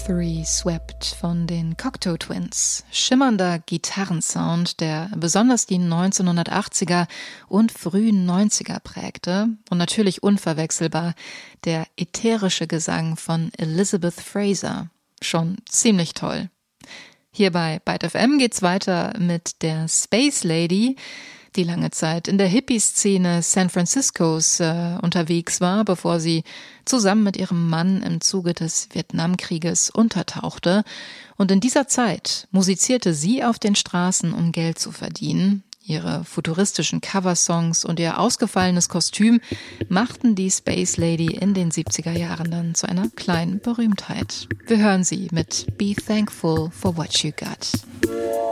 Three Swept von den Cocteau Twins. Schimmernder Gitarrensound, der besonders die 1980er und frühen 90er prägte und natürlich unverwechselbar der ätherische Gesang von Elizabeth Fraser. Schon ziemlich toll. Hier bei Byte FM geht's weiter mit der Space Lady, die lange Zeit in der Hippie-Szene San Franciscos unterwegs war, bevor sie zusammen mit ihrem Mann im Zuge des Vietnamkrieges untertauchte. Und in dieser Zeit musizierte sie auf den Straßen, um Geld zu verdienen. Ihre futuristischen Coversongs und ihr ausgefallenes Kostüm machten die Space Lady in den 70er Jahren dann zu einer kleinen Berühmtheit. Wir hören sie mit Be Thankful for What You Got.